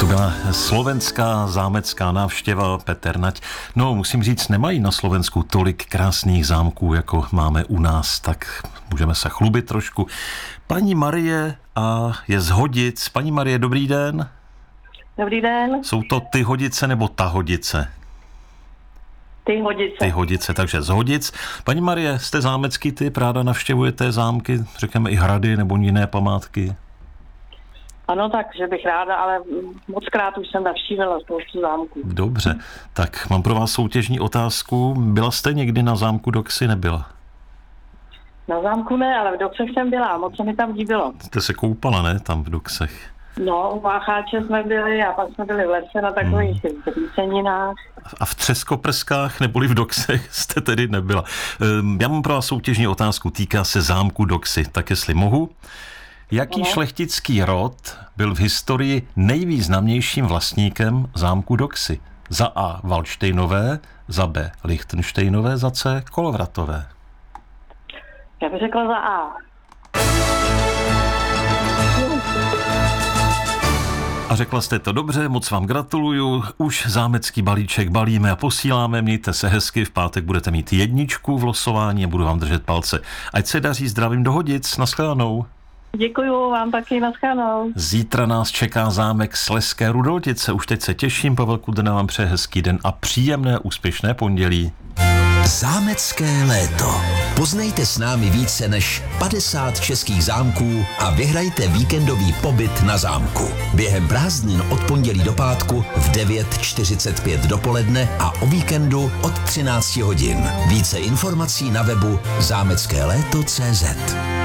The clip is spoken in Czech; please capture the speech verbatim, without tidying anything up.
byla slovenská zámecká návštěva, Petr Nať. No, musím říct, nemají na Slovensku tolik krásných zámků, jako máme u nás, tak můžeme se chlubit trošku. Paní Marie a je z Hodic. Paní Marie, dobrý den. Dobrý den. Jsou to ty Hodice nebo ta Hodice? Ty Hodice. Ty Hodice, takže z Hodic. Paní Marie, jste zámecký typ, ráda navštěvujete zámky, řekněme i hrady nebo jiné památky? Ano, tak, že bych ráda, ale mockrát už jsem navštívila spoustu zámků. Dobře, tak mám pro vás soutěžní otázku. Byla jste někdy na zámku Doxy, nebyla? Na zámku ne, ale v Doxech jsem byla, moc se mi tam líbilo. Jste se koupala, ne, tam v Doxech? No, u Mácháče jsme byli a pak jsme byli v lese na takových hmm. píseninách. A v Třeskoprskách neboli v Doxech jste tedy nebyla. Já mám pro vás soutěžní otázku, týká se zámku Doxy, tak jestli mohu. Jaký no. šlechtický rod byl v historii nejvýznamnějším vlastníkem zámku Doxy? Za A. Valdštejnové, za B. Lichtenštejnové, za C. Kolovratové. Já bych řekla za A. A řekla jste to dobře, moc vám gratuluju. Už zámecký balíček balíme a posíláme. Mějte se hezky, v pátek budete mít jedničku v losování a budu vám držet palce. Ať se daří, zdravím do Hodic, nashledanou. Děkuju vám taky, nashledanou. Zítra nás čeká zámek Slezské Rudoltice. Už teď se těším, Pavel Kudrna vám přeje hezký den a příjemné úspěšné pondělí. Zámecké léto. Poznejte s námi více než padesát českých zámků a vyhrajte víkendový pobyt na zámku. Během prázdnin od pondělí do pátku v devět čtyřicet pět dopoledne a o víkendu od třináct hodin. Více informací na webu zámecké léto tečka cé zet.